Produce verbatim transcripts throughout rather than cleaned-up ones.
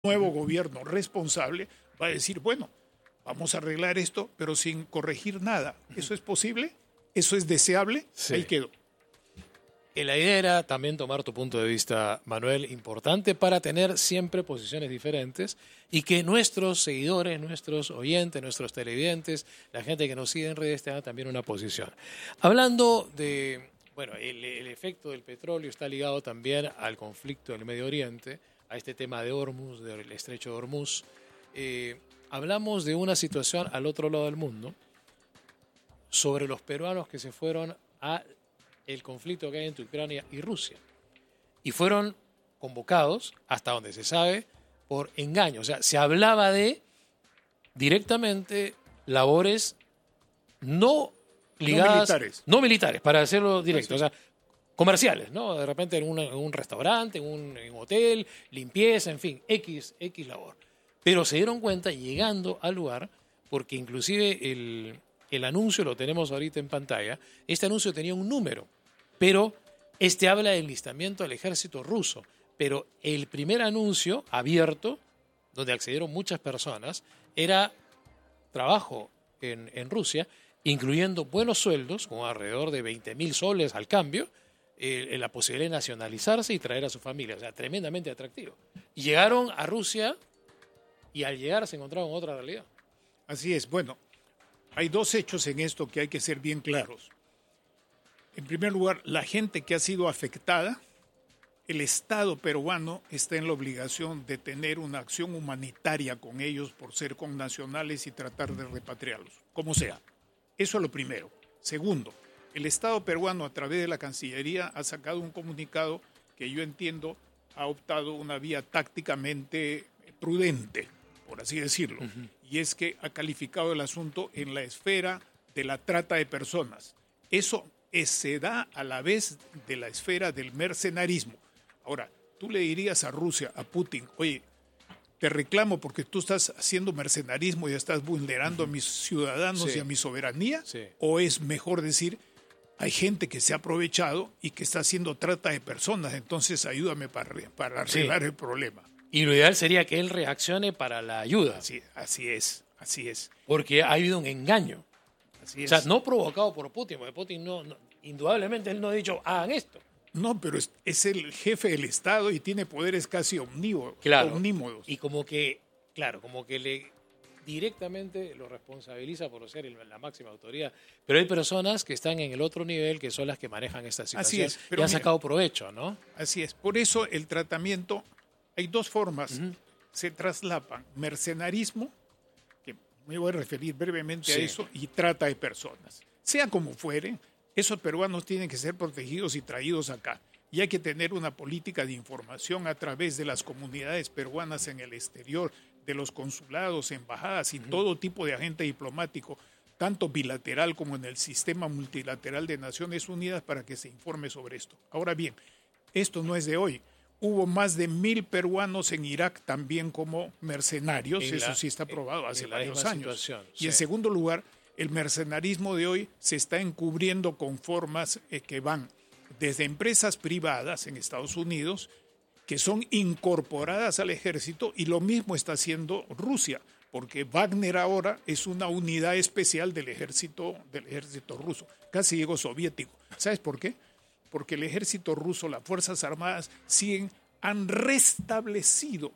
nuevo gobierno responsable va a decir, bueno, vamos a arreglar esto, pero sin corregir nada. ¿Eso es posible? ¿Eso es deseable? Sí. Ahí quedó. Y la idea era también tomar tu punto de vista, Manuel, importante para tener siempre posiciones diferentes y que nuestros seguidores, nuestros oyentes, nuestros televidentes, la gente que nos sigue en redes tenga también una posición. Hablando de, bueno, el, el efecto del petróleo está ligado también al conflicto del Medio Oriente, a este tema de Hormuz, del estrecho de Hormuz. Eh, hablamos de una situación al otro lado del mundo sobre los peruanos que se fueron a el conflicto que hay entre Ucrania y Rusia. Y fueron convocados, hasta donde se sabe, por engaño. O sea, se hablaba de directamente labores no ligadas... No militares. No militares, para hacerlo directo. O sea, comerciales, ¿no? De repente en, una, en un restaurante, en un, en un hotel, limpieza, en fin, X, X labor. Pero se dieron cuenta llegando al lugar, porque inclusive el... El anuncio lo tenemos ahorita en pantalla. Este anuncio tenía un número, pero este habla del enlistamiento al ejército ruso. Pero el primer anuncio abierto, donde accedieron muchas personas, era trabajo en, en Rusia, incluyendo buenos sueldos, con alrededor de veinte mil soles al cambio, eh, la posibilidad de nacionalizarse y traer a su familia. O sea, tremendamente atractivo. Y llegaron a Rusia y al llegar se encontraron con otra realidad. Así es. Bueno, hay dos hechos en esto que hay que ser bien claros. En primer lugar, la gente que ha sido afectada, el Estado peruano está en la obligación de tener una acción humanitaria con ellos por ser connacionales y tratar de repatriarlos, como sea. Eso es lo primero. Segundo, el Estado peruano a través de la Cancillería ha sacado un comunicado que yo entiendo ha optado una vía tácticamente prudente, por así decirlo. Uh-huh. Y es que ha calificado el asunto en la esfera de la trata de personas. Eso es, se da a la vez de la esfera del mercenarismo. Ahora, tú le dirías a Rusia, a Putin, oye, te reclamo porque tú estás haciendo mercenarismo y estás vulnerando uh-huh. a mis ciudadanos sí. y a mi soberanía, sí. o es mejor decir, hay gente que se ha aprovechado y que está haciendo trata de personas, entonces ayúdame para, para arreglar sí. el problema. Y lo ideal sería que él reaccione para la ayuda. Así, así es, así es. Porque ha habido un engaño. Así es. O sea, no provocado por Putin, porque Putin no, no indudablemente él no ha dicho, hagan esto. No, pero es, es el jefe del Estado y tiene poderes casi omnívodos. Claro. omnímodos. Y como que, claro, como que le directamente lo responsabiliza por ser el, la máxima autoridad. Pero hay personas que están en el otro nivel que son las que manejan esta situación. Así es. Pero y han mira, sacado provecho, ¿no? Así es. Por eso el tratamiento... Hay dos formas, uh-huh. se traslapan, mercenarismo, que me voy a referir brevemente sí. a eso, y trata de personas. Sea como fuere, esos peruanos tienen que ser protegidos y traídos acá. Y hay que tener una política de información a través de las comunidades peruanas en el exterior, de los consulados, embajadas y uh-huh. todo tipo de agente diplomático, tanto bilateral como en el sistema multilateral de Naciones Unidas, para que se informe sobre esto. Ahora bien, esto no es de hoy. Hubo más de mil peruanos en Irak también como mercenarios, en eso la, sí está probado hace varios años. Sí. Y en segundo lugar, el mercenarismo de hoy se está encubriendo con formas eh, que van desde empresas privadas en Estados Unidos, que son incorporadas al ejército, y lo mismo está haciendo Rusia, porque Wagner ahora es una unidad especial del ejército, del ejército ruso, casi digo soviético. ¿Sabes por qué? Porque el ejército ruso, las Fuerzas Armadas, siguen, han restablecido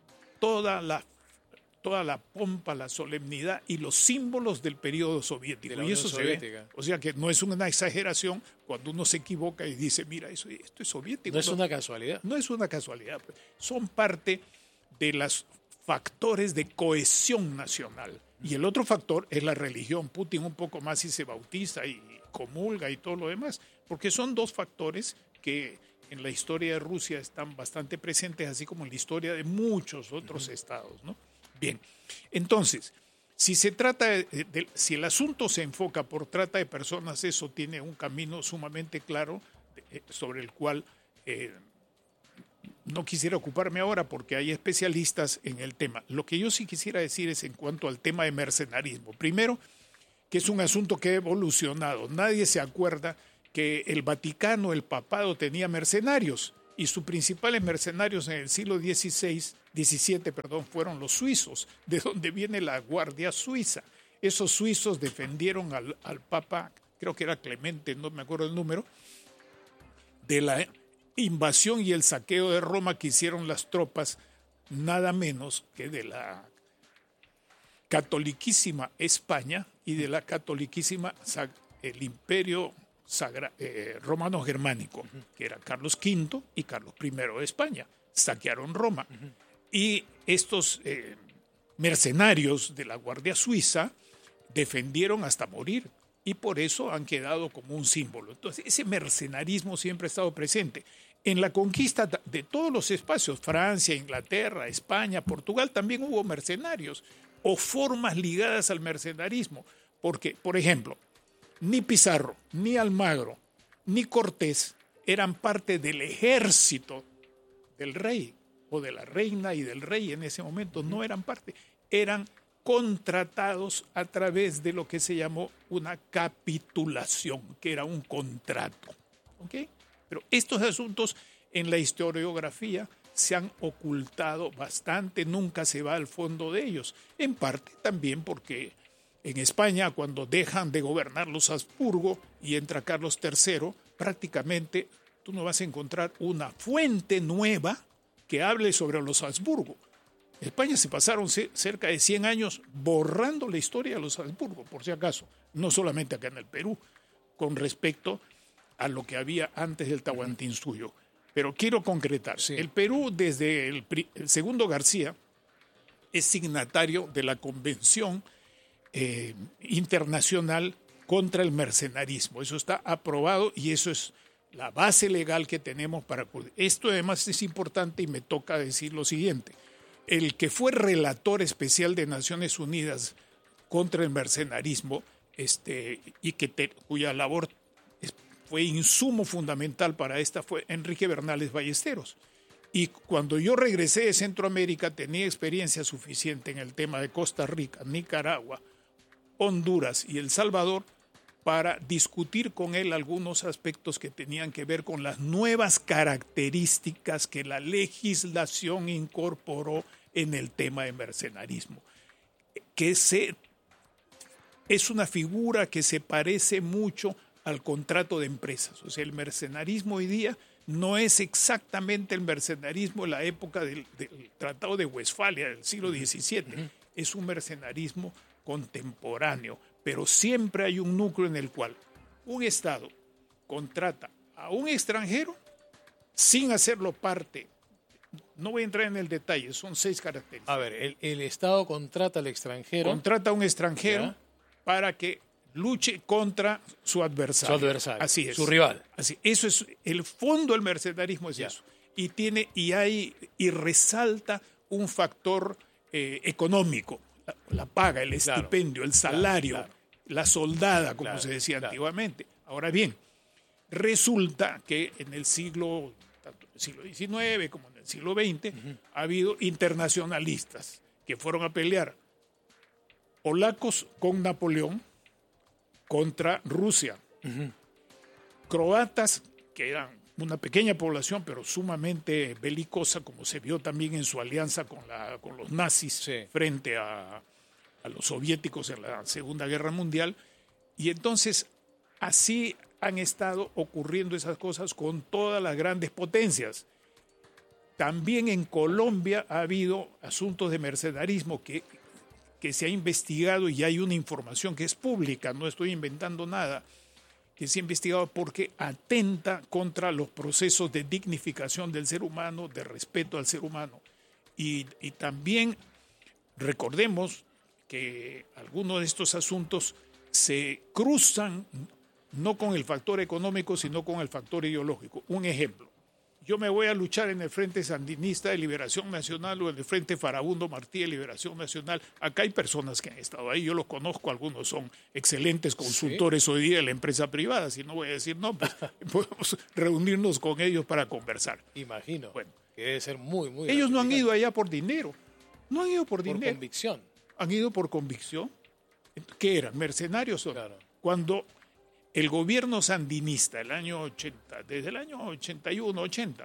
toda la, toda la pompa, la solemnidad y los símbolos del periodo soviético. De la y eso Unión se ve. O sea que no es una exageración cuando uno se equivoca y dice, mira, eso, esto es soviético. No es una casualidad. No es una casualidad. Son parte de los factores de cohesión nacional. Y el otro factor es la religión. Putin un poco más y se bautiza y comulga y todo lo demás, porque son dos factores que en la historia de Rusia están bastante presentes, así como en la historia de muchos otros uh-huh. estados, ¿no? Bien, entonces, si se trata de, de, si el asunto se enfoca por trata de personas, eso tiene un camino sumamente claro de, sobre el cual eh, no quisiera ocuparme ahora porque hay especialistas en el tema. Lo que yo sí quisiera decir es en cuanto al tema de mercenarismo. Primero, que es un asunto que ha evolucionado. Nadie se acuerda que el Vaticano, el papado, tenía mercenarios. y sus principales mercenarios en el siglo dieciséis, diecisiete, perdón, fueron los suizos, de donde viene la Guardia Suiza. Esos suizos defendieron al, al Papa, creo que era Clemente, no me acuerdo el número, de la invasión y el saqueo de Roma que hicieron las tropas, nada menos que de la catoliquísima España y de la catoliquísima el imperio sagra, eh, romano germánico, que era Carlos quinto y Carlos primero de España. Saquearon Roma. Uh-huh. Y estos eh, mercenarios de la Guardia Suiza defendieron hasta morir y por eso han quedado como un símbolo. Entonces, ese mercenarismo siempre ha estado presente. En la conquista de todos los espacios, Francia, Inglaterra, España, Portugal, también hubo mercenarios o formas ligadas al mercenarismo. Porque, por ejemplo, ni Pizarro, ni Almagro, ni Cortés eran parte del ejército del rey o de la reina y del rey en ese momento. No eran parte, eran contratados a través de lo que se llamó una capitulación, que era un contrato. ¿Okay? Pero estos asuntos en la historiografía se han ocultado bastante, nunca se va al fondo de ellos. En parte también porque en España, cuando dejan de gobernar los Habsburgo y entra Carlos tercero, prácticamente tú no vas a encontrar una fuente nueva que hable sobre los Habsburgo. En España se pasaron cerca de cien años borrando la historia de los Habsburgo, por si acaso, no solamente acá en el Perú, con respecto a lo que había antes del Tahuantinsuyo. Pero quiero concretar, sí. El Perú desde el, el segundo García es signatario de la Convención eh, Internacional contra el Mercenarismo. Eso está aprobado y eso es la base legal que tenemos para... Esto además es importante y me toca decir lo siguiente. El que fue relator especial de Naciones Unidas contra el mercenarismo este, y que te, cuya labor es, fue insumo fundamental para esta fue Enrique Bernales Ballesteros. Y cuando yo regresé de Centroamérica tenía experiencia suficiente en el tema de Costa Rica, Nicaragua, Honduras y El Salvador para discutir con él algunos aspectos que tenían que ver con las nuevas características que la legislación incorporó en el tema de mercenarismo, que se, es una figura que se parece mucho al contrato de empresas. O sea, el mercenarismo hoy día no es exactamente el mercenarismo de la época del, del Tratado de Westfalia del siglo diecisiete, uh-huh. Es un mercenarismo contemporáneo, pero siempre hay un núcleo en el cual un Estado contrata a un extranjero sin hacerlo parte. No voy a entrar en el detalle, son seis características. A ver, el, el Estado contrata al extranjero. Contrata a un extranjero ¿ya? Para que luche contra su adversario. Su adversario. Así es. Su rival. Así, eso es el fondo del mercenarismo es ya. Eso. Y tiene y hay y resalta un factor eh, económico, la, la paga, el claro, estipendio, el salario, claro, claro. La soldada, como claro, se decía claro. antiguamente. Ahora bien, resulta que en el siglo, tanto en el siglo diecinueve como en el siglo veinte, uh-huh. ha habido internacionalistas que fueron a pelear polacos con Napoleón contra Rusia, uh-huh. croatas, que eran una pequeña población, pero sumamente belicosa, como se vio también en su alianza con, la, con los nazis sí. frente a, a los soviéticos en la Segunda Guerra Mundial. Y entonces así han estado ocurriendo esas cosas con todas las grandes potencias. También en Colombia ha habido asuntos de mercenarismo que, que se ha investigado y hay una información que es pública, no estoy inventando nada, que se ha investigado porque atenta contra los procesos de dignificación del ser humano, de respeto al ser humano. Y, y también recordemos que algunos de estos asuntos se cruzan no con el factor económico, sino con el factor ideológico. Un ejemplo, yo me voy a luchar en el Frente Sandinista de Liberación Nacional o en el Frente Farabundo Martí de Liberación Nacional. Acá hay personas que han estado ahí, yo los conozco, algunos son excelentes consultores ¿sí? hoy día de la empresa privada, si no voy a decir no, pues podemos reunirnos con ellos para conversar. Imagino, bueno, que debe ser muy, muy... Ellos no han ido allá por dinero, no han ido por, por dinero. Por convicción. Han ido por convicción. ¿Qué eran? Mercenarios. Claro. Cuando el gobierno sandinista, el año ochenta, desde el año ochenta y uno, ochenta,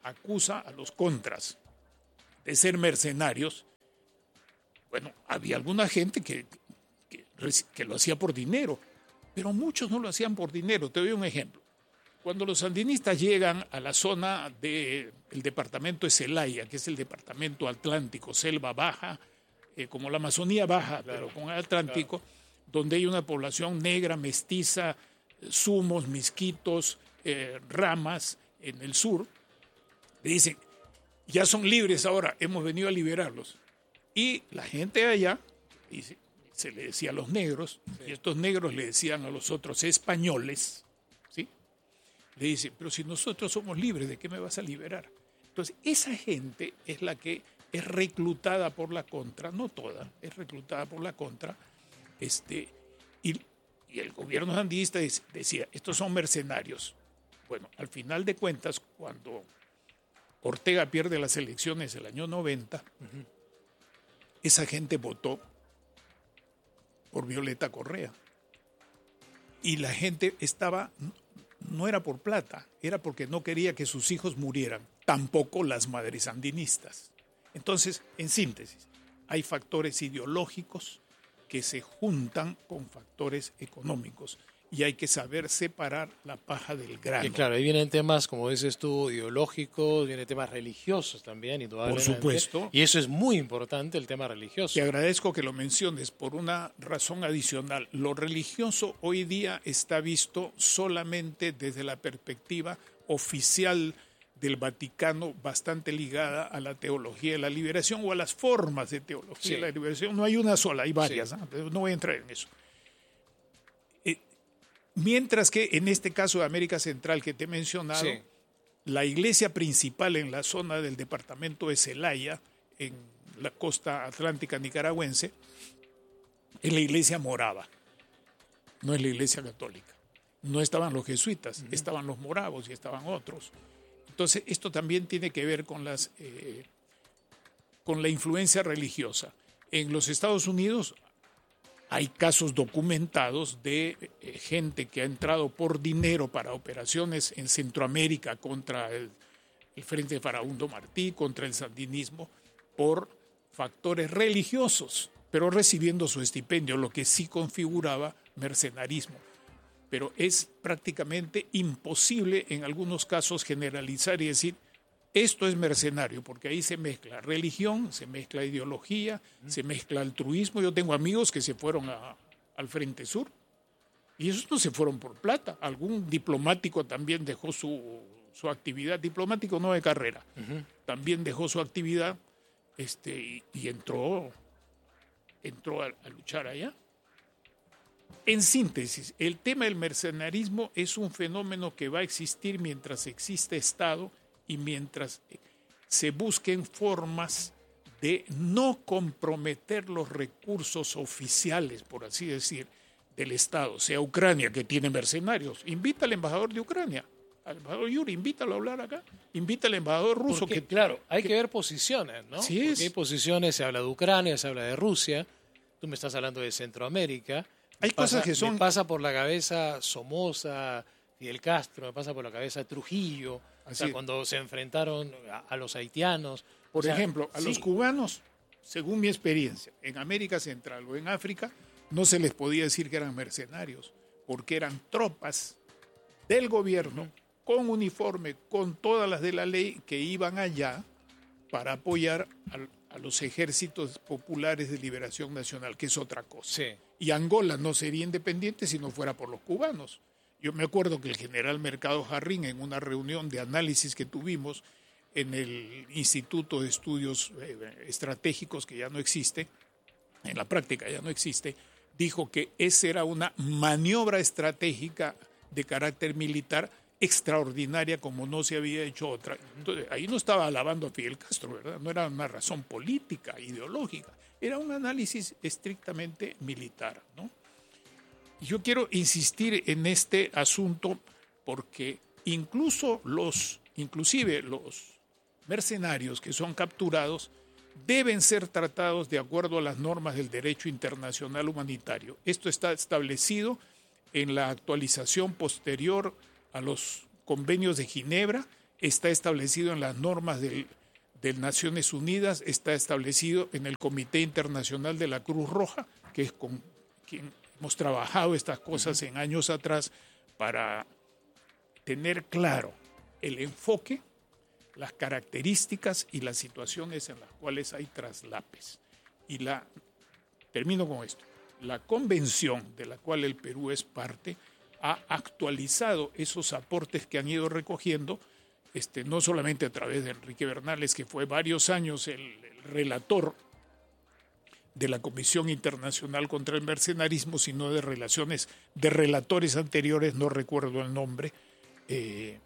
acusa a los contras de ser mercenarios, bueno, había alguna gente que, que, que lo hacía por dinero, pero muchos no lo hacían por dinero. Te doy un ejemplo. Cuando los sandinistas llegan a la zona del departamento de Celaya, que es el departamento atlántico, selva baja, eh, como la Amazonía baja, claro, pero con el Atlántico, claro, donde hay una población negra, mestiza, zumos, misquitos, eh, ramas en el sur, le dicen, ya son libres ahora, hemos venido a liberarlos. Y la gente de allá, dice, se le decía a los negros, sí, y estos negros le decían a los otros españoles, ¿sí? Le dicen, pero si nosotros somos libres, ¿de qué me vas a liberar? Entonces, esa gente es la que es reclutada por la contra, no toda, es reclutada por la contra, este, y, y el gobierno sandinista decía, estos son mercenarios. Bueno, al final de cuentas, cuando Ortega pierde las elecciones el año noventa, uh-huh, esa gente votó por Violeta Correa. Y la gente estaba, no era por plata, era porque no quería que sus hijos murieran, tampoco las madres sandinistas. Entonces, en síntesis, hay factores ideológicos que se juntan con factores económicos y hay que saber separar la paja del grano. Y claro, ahí vienen temas, como dices tú, ideológicos, vienen temas religiosos también, indudablemente. Por supuesto. Y eso es muy importante, el tema religioso. Te agradezco que lo menciones por una razón adicional. Lo religioso hoy día está visto solamente desde la perspectiva oficial del Vaticano, bastante ligada a la teología de la liberación o a las formas de teología sí. de la liberación. No hay una sola, hay varias, sí. ¿no? no voy a entrar en eso. Eh, mientras que en este caso de América Central que te he mencionado, sí. la iglesia principal en la zona del departamento de Celaya, en la costa atlántica nicaragüense, es la iglesia morava, no es la iglesia católica. No estaban los jesuitas, uh-huh. estaban los moravos y estaban otros. Entonces, esto también tiene que ver con, las, eh, con la influencia religiosa. En los Estados Unidos hay casos documentados de eh, gente que ha entrado por dinero para operaciones en Centroamérica contra el, el Frente de Farabundo Martí, contra el sandinismo, por factores religiosos, pero recibiendo su estipendio, lo que sí configuraba mercenarismo. Pero es prácticamente imposible en algunos casos generalizar y decir, esto es mercenario, porque ahí se mezcla religión, se mezcla ideología, mm. se mezcla altruismo. Yo tengo amigos que se fueron a, al Frente Sur y esos no se fueron por plata. Algún diplomático también dejó su, su actividad, diplomático no de carrera, uh-huh. también dejó su actividad este, y, y entró, entró a, a luchar allá. En síntesis, el tema del mercenarismo es un fenómeno que va a existir mientras existe Estado y mientras se busquen formas de no comprometer los recursos oficiales, por así decir, del Estado, sea Ucrania, que tiene mercenarios. Invita al embajador de Ucrania, al embajador Yuri, invítalo a hablar acá. Invita al embajador ruso. Porque, que claro, hay que, que ver posiciones, ¿no? Sí Porque es. hay posiciones, se habla de Ucrania, se habla de Rusia, tú me estás hablando de Centroamérica. Hay pasa, cosas que son... Me pasa por la cabeza Somoza, Fidel Castro, me pasa por la cabeza Trujillo, o sea, cuando se enfrentaron a, a los haitianos. Por o sea, ejemplo, a sí. los cubanos, según mi experiencia, en América Central o en África, no se les podía decir que eran mercenarios, porque eran tropas del gobierno, uh-huh. con uniforme, con todas las de la ley, que iban allá para apoyar al a los ejércitos populares de liberación nacional, que es otra cosa. Sí. Y Angola no sería independiente si no fuera por los cubanos. Yo me acuerdo que el general Mercado Jarrín, en una reunión de análisis que tuvimos en el Instituto de Estudios Estratégicos, que ya no existe, en la práctica ya no existe, dijo que esa era una maniobra estratégica de carácter militar extraordinaria como no se había hecho otra. Entonces, ahí no estaba alabando a Fidel Castro, ¿verdad? No era una razón política, ideológica, era un análisis estrictamente militar, ¿no? Yo quiero insistir en este asunto porque incluso los, inclusive los mercenarios que son capturados deben ser tratados de acuerdo a las normas del derecho internacional humanitario. Esto está establecido en la actualización posterior a los convenios de Ginebra está establecido en las normas del, de Naciones Unidas, está establecido en el Comité Internacional de la Cruz Roja, que es con quien hemos trabajado estas cosas en años atrás para tener claro el enfoque, las características y las situaciones en las cuales hay traslapes. Y la termino con esto. La convención de la cual el Perú es parte ha actualizado esos aportes que han ido recogiendo, este, no solamente a través de Enrique Bernales, que fue varios años el, el relator de la Comisión Internacional contra el Mercenarismo, sino de relaciones de relatores anteriores, no recuerdo el nombre, eh,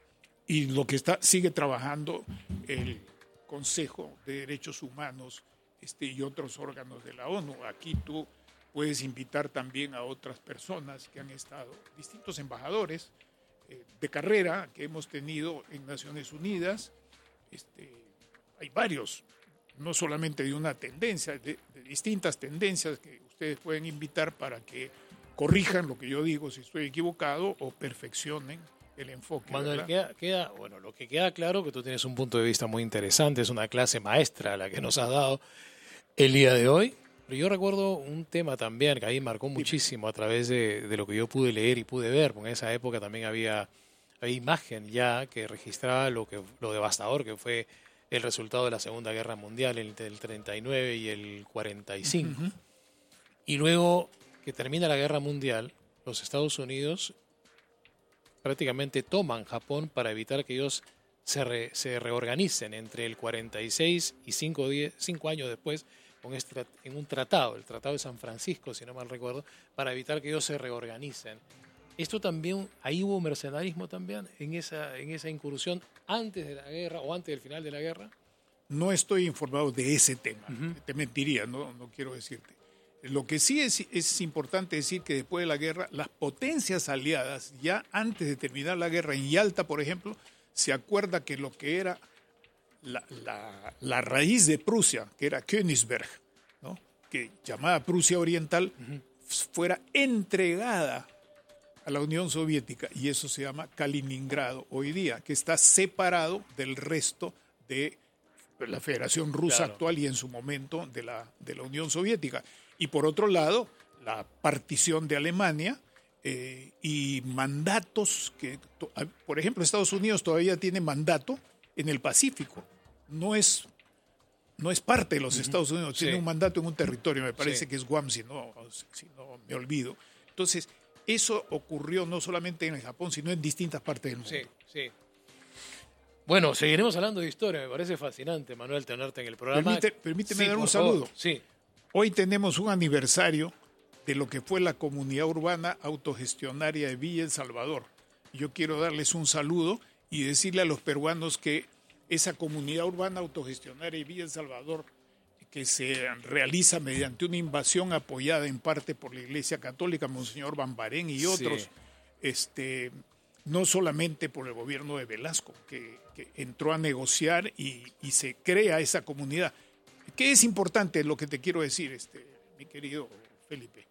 y lo que está sigue trabajando el Consejo de Derechos Humanos este, y otros órganos de la ONU. Aquí tú puedes invitar también a otras personas que han estado, distintos embajadores eh, de carrera que hemos tenido en Naciones Unidas. Este, hay varios, no solamente de una tendencia, de, de distintas tendencias que ustedes pueden invitar para que corrijan lo que yo digo si estoy equivocado o perfeccionen el enfoque. Manuel, queda, queda, bueno, lo que queda claro que tú tienes un punto de vista muy interesante, es una clase maestra la que nos has dado el día de hoy. Pero yo recuerdo un tema también que ahí marcó muchísimo a través de, de lo que yo pude leer y pude ver, porque en esa época también había, había imagen ya que registraba lo, que, lo devastador que fue el resultado de la Segunda Guerra Mundial entre el treinta y nueve y el cuarenta y cinco. Uh-huh. Y luego que termina la Guerra Mundial, los Estados Unidos prácticamente toman Japón para evitar que ellos se, re, se reorganicen entre el cuarenta y seis y cinco, diez, cinco años después con este, en un tratado, el Tratado de San Francisco, si no mal recuerdo, para evitar que ellos se reorganicen. Esto también, ahí hubo mercenarismo también en esa, en esa incursión antes de la guerra o antes del final de la guerra. No estoy informado de ese tema, uh-huh. Te mentiría, no, no quiero decirte. Lo que sí es, es importante decir que después de la guerra, las potencias aliadas, ya antes de terminar la guerra, en Yalta, por ejemplo, se acuerda que lo que era la, la, la raíz de Prusia, que era Königsberg, ¿no? Que llamada Prusia Oriental, uh-huh. fuera entregada a la Unión Soviética, y eso se llama Kaliningrado hoy día, que está separado del resto de la Federación Rusa claro. actual y en su momento de la, de la Unión Soviética. Y por otro lado, la partición de Alemania eh, y mandatos que, por ejemplo, Estados Unidos todavía tiene mandato en el Pacífico. No es, no es parte de los uh-huh. Estados Unidos, sí. tiene un mandato en un territorio, me parece sí. que es Guam, si no, si no me olvido. Entonces, eso ocurrió no solamente en el Japón, sino en distintas partes del mundo. Sí, sí. Bueno, seguiremos hablando de historia, me parece fascinante, Manuel, tenerte en el programa. Permite, permíteme sí, dar un saludo. Favor. Sí. Hoy tenemos un aniversario de lo que fue la comunidad urbana autogestionaria de Villa El Salvador. Yo quiero darles un saludo y decirle a los peruanos que esa comunidad urbana autogestionaria de Villa El Salvador, que se realiza mediante una invasión apoyada en parte por la Iglesia Católica, Monseñor Bambarén y otros, sí. este, no solamente por el gobierno de Velasco, que, que entró a negociar y, y se crea esa comunidad. ¿Qué es importante lo que te quiero decir, este, mi querido Felipe?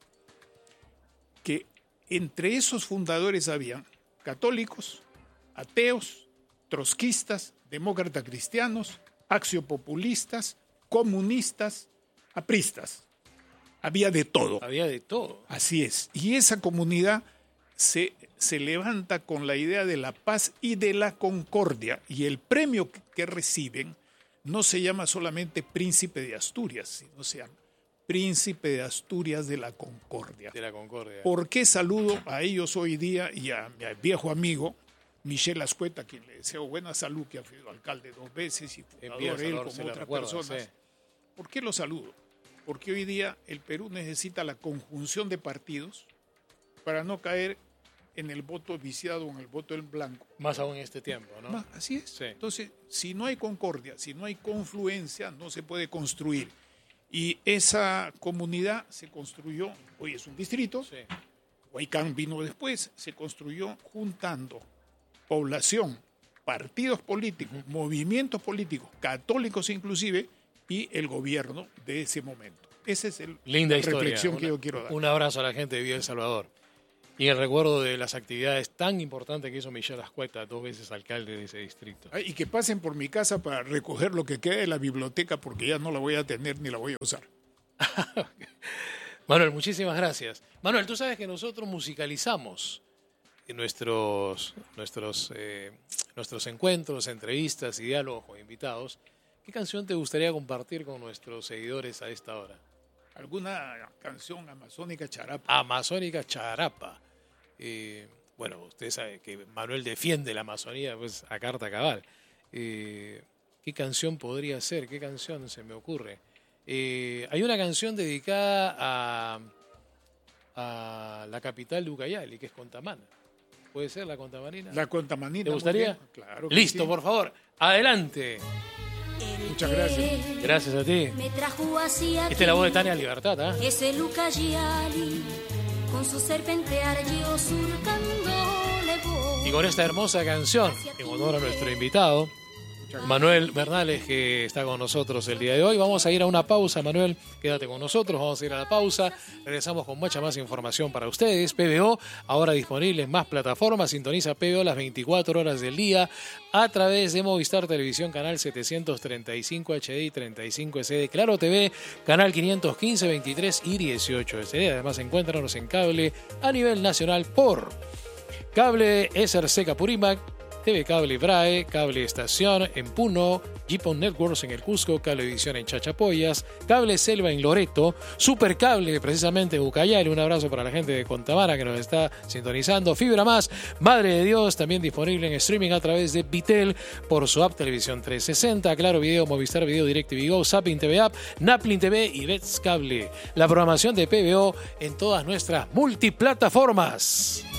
Que entre esos fundadores habían católicos, ateos, trotskistas, demócratas cristianos, axiopopulistas, comunistas, apristas. Había de todo. Había de todo. Así es. Y esa comunidad se, se levanta con la idea de la paz y de la concordia. Y el premio que, que reciben no se llama solamente Príncipe de Asturias, sino se llama Príncipe de Asturias de la Concordia. De la Concordia. ¿Por qué saludo a ellos hoy día y a mi viejo amigo Michel Ascueta, a quien le deseo buena salud, que ha sido alcalde dos veces y fundador él con otras personas? Sí. ¿Por qué lo saludo? Porque hoy día el Perú necesita la conjunción de partidos para no caer en el voto viciado o en el voto en blanco. Más aún en este tiempo, ¿no? Más, así es. Sí. Entonces, si no hay concordia, si no hay confluencia, no se puede construir. Y esa comunidad se construyó, hoy es un distrito, sí. Huaycán vino después, se construyó juntando población, partidos políticos, uh-huh. movimientos políticos, católicos inclusive, y el gobierno de ese momento. Esa es el, Linda la historia. reflexión Una, que yo quiero dar. Un abrazo a la gente de Villa El Salvador. Y en el recuerdo de las actividades tan importantes que hizo Michel Ascueta, dos veces alcalde de ese distrito. Y que pasen por mi casa para recoger lo que quede de la biblioteca, porque ya no la voy a tener ni la voy a usar. Manuel, muchísimas gracias. Manuel, tú sabes que nosotros musicalizamos nuestros, nuestros, eh, nuestros encuentros, entrevistas y diálogos con invitados. ¿Qué canción te gustaría compartir con nuestros seguidores a esta hora? ¿Alguna canción amazónica charapa? Amazónica charapa. Eh, bueno, usted sabe que Manuel defiende la Amazonía pues, a carta cabal. Eh, ¿Qué canción podría ser? ¿Qué canción se me ocurre? Eh, hay una canción dedicada a, a la capital de Ucayali, que es Contamana. ¿Puede ser la Contamanina? La Contamanina. ¿Te gustaría? Claro. Listo, sí. Por favor. Adelante. Muchas gracias. Gracias a ti. Me trajo hacia Esta es la voz de Tania Libertad, ¿eh? Ese Ucayali, con su serpentear yo surcándole voy. Y con esta hermosa canción, en honor a nuestro invitado, Manuel Bernales, que está con nosotros el día de hoy. Vamos a ir a una pausa, Manuel, quédate con nosotros, vamos a ir a la pausa. Regresamos con mucha más información para ustedes. P B O, ahora disponible en más plataformas. Sintoniza P B O las veinticuatro horas del día a través de Movistar Televisión, canal setecientos treinta y cinco H D y treinta y cinco S D. Claro T V, canal quinientos quince, veintitrés y dieciocho S D. Además, encuéntranos en cable a nivel nacional por Cable S R C Capurímac, T V Cable Brae, Cable Estación en Puno, Gipon Networks en el Cusco, Cablevisión en Chachapoyas, Cable Selva en Loreto, Supercable precisamente en Ucayali. Un abrazo para la gente de Contamana que nos está sintonizando. Fibra Más, Madre de Dios, también disponible en streaming a través de Vitel por su app Televisión trescientos sesenta, Claro Video, Movistar Video, DirecTV Go, Zapping T V App, Naplin T V y Bets Cable. La programación de P B O en todas nuestras multiplataformas.